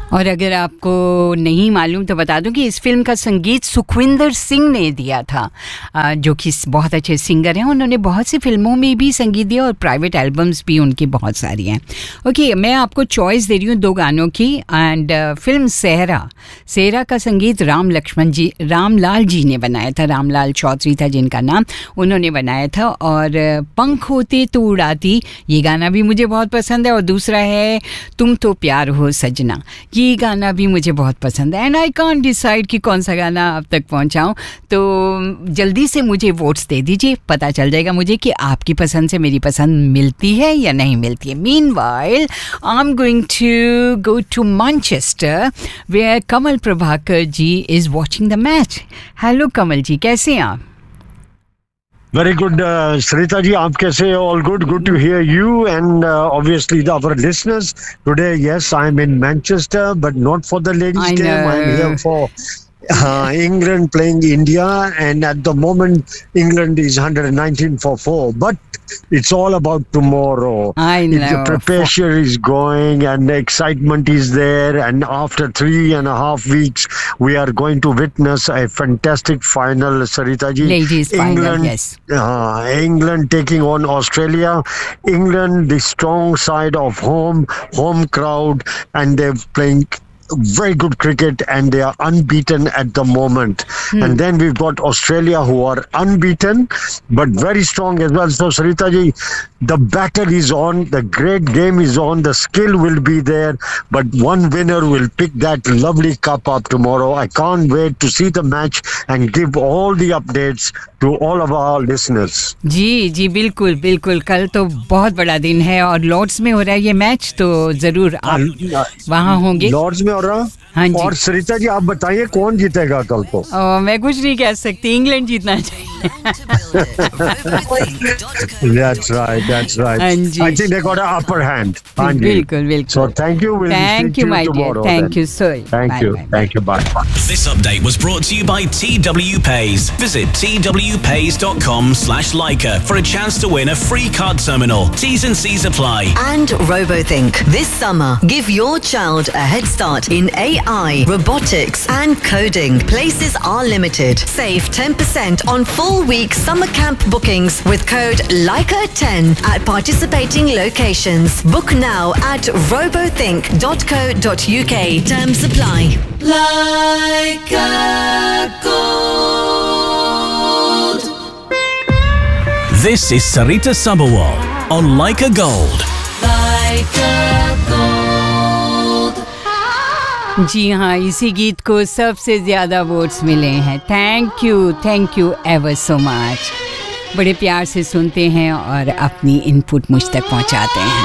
और अगर आपको नहीं मालूम तो बता दूं कि इस फिल्म का संगीत सुखविंदर सिंह ने दिया था, जो कि बहुत अच्छे सिंगर हैं। उन्होंने बहुत सी फिल्मों में भी संगीत दिया और प्राइवेट एल्बम्स भी उनकी बहुत सारी हैं। ओके, मैं आपको चॉइस दे रही हूँ 2 गानों की। एंड फिल्म सेहरा का संगीत रामलाल जी ने बनाया था। रामलाल चौधरी था जिनका नाम, उन्होंने बनाया था। और पंख होते तो उड़ाती, ये गाना भी मुझे बहुत पसंद है। और दूसरा है तुम तो प्यार हो सजना, ये गाना भी मुझे बहुत पसंद है। एंड आई कांट डिसाइड कि कौन सा गाना आप तक पहुंचाऊं, तो जल्दी से मुझे वोट्स दे दीजिए, पता चल जाएगा मुझे कि आपकी पसंद से मेरी पसंद मिलती है या नहीं मिलती है। Meanwhile I am going to go to Manchester where Kamal Prabhakar ji is watching the match. Hello कमल जी, कैसे हैं आप? Very good, Sarita ji. आप कैसे? All good. Good to hear you and obviously our listeners. Today, yes, I'm in Manchester, but not for the ladies' game. I'm here for England playing India, and at the moment, England is 119 for 4. But it's all about tomorrow. I know. The preparation is going, and the excitement is there. And after 3.5 weeks, we are going to witness a fantastic final, Sarita ji. Ladies' final, yes. England taking on Australia. England, the strong side of home crowd, and they're playing very good cricket, and they are unbeaten at the moment. And then we've got Australia, who are unbeaten but very strong as well. So Sarita ji, the battle is on, the great game is on, the skill will be there, but one winner will pick that lovely cup up tomorrow. I can't wait to see the match and give all the updates to all of our listeners. जी बिल्कुल बिल्कुल, कल तो बहुत बड़ा दिन है और Lord's में हो रहा है ये मैच, तो जरूर आप वहाँ होंगे। लॉर्ड्स में हो रहा? हाँ जी। और सरिता जी आप बताइए कौन जीतेगा कल को? मैं कुछ नहीं कह सकती, इंग्लैंड जीतना चाहिए। That's right. हाँ जी। I think they got an upper hand. हाँ जी। बिल्कुल। So thank you. We'll thank you, my dear. Thank you, sir. Thank you. Thank you. Bye. This update was brought to you by TW Pays. Visit twpays.com/Leica for a chance to win a free card terminal. T's and C's apply. And RoboThink. This summer, give your child a head start in AI, robotics and coding. Places are limited. Save 10% on full-week summer camp bookings with code Leica10 at participating locations. Book now at robothink.co.uk. Terms apply. Leica Gold. This is Sarita Sabharwal on Leica Gold. Leica Gold. जी हाँ, इसी गीत को सबसे ज़्यादा votes मिले हैं। Thank you ever so much. बड़े प्यार से सुनते हैं और अपनी इनपुट मुझ तक पहुंचाते हैं।